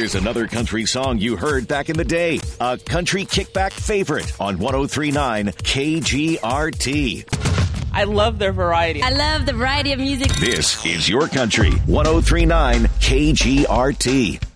Here's another country song you heard back in the day. A country kickback favorite on 103.9 KGRT. I love their variety. I love the variety of music. This is your country. 103.9 KGRT.